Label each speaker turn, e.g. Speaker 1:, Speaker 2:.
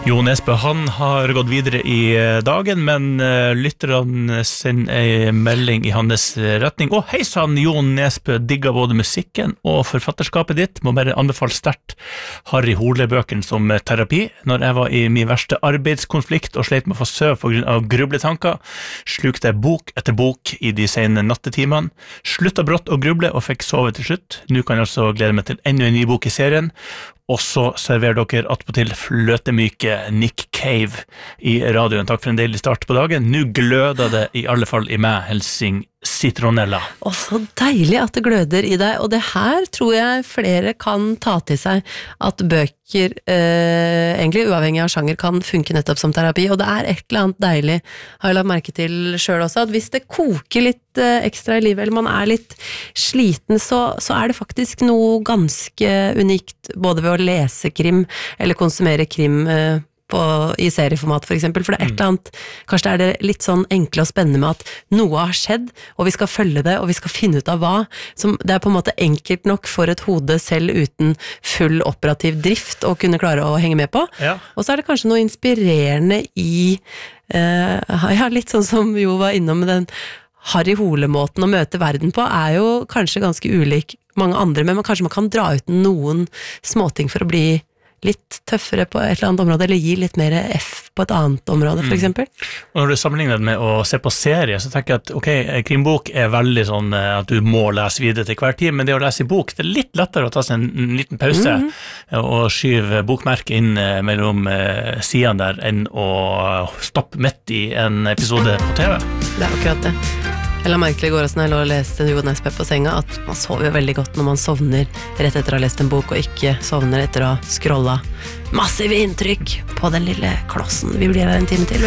Speaker 1: Jo Nesbø, han har gått videre i dagen, men lytterne sender en melding i hans retning. Å, hei sann, Jon Nesbø, digger både musikken og forfatterskapet ditt. Må bare anbefale sterkt Harry Hole-bøkene som terapi. Når jeg var i min verste arbeidskonflikt og sleit med å få søv på grunn av grubletanker, slukte jeg bok etter bok i de sene nattetimene. Sluttet brått å gruble og fikk sove til slutt. Nå kan jeg altså glede meg til enda en ny bok i serien. Og så serverer dere attpåtil fløtemyke Nick Cave i radioen. Takk for en deilig start på dagen. Nå gløder det i alle fall i meg, helsing Citronella.
Speaker 2: Og så deilig at det gløder i deg, og det her tror jeg flere kan ta til seg, at bøker, egentlig uavhengig av sjanger, kan funke nettopp som terapi, og det er et eller annet deilig, har jeg lagt merke til selv også, at hvis det koker litt ekstra i livet, eller man er litt sliten, så er det faktisk noe ganske unikt, både ved å lese krim, eller konsumere krim i serieformat for eksempel, for det er et eller annet, kanskje er det litt sånn enkle og spennende med at noe har skjedd, og vi skal følge det, og vi skal finne ut av hva, som det er på en måte enkelt nok for et hode selv uten full operativ drift å kunne klare å henge med på, og så er det kanskje noe inspirerende i, litt sånn som Jo var innom den Harry Hole-måten å møte verden på, er jo kanskje ganske ulik mange andre, men kanskje man kan dra ut noen småting for å bli litt tøffere på et eller annet område, eller gi litt mer F på et annet område, for eksempel. Og
Speaker 1: når du sammenligner det med å se på serie, så tenker jeg at, ok, krimbok er veldig sånn at du må lese videre til hver tid, men det å lese i bok, det er litt lettere å ta seg en liten pause og skyve bokmerket inn mellom sidene der, enn å stoppe midt i en episode på TV.
Speaker 2: Det er akkurat det. Jeg la merke til i går når jeg lå og leste Jo Nesbø på senga, at man sover jo veldig godt når man sovner rett etter å ha lest en bok, og ikke sovner etter å ha scrollet massive inntrykk på den lille klossen. Vi blir her en time til.